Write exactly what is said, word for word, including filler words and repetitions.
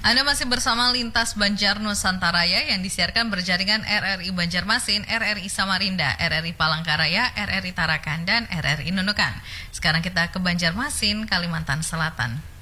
Anda masih bersama Lintas Banjar Nusantara yang disiarkan berjaringan R R I Banjarmasin, R R I Samarinda, R R I Palangkaraya, R R I Tarakan, dan R R I Nunukan. Sekarang kita ke Banjarmasin, Kalimantan Selatan.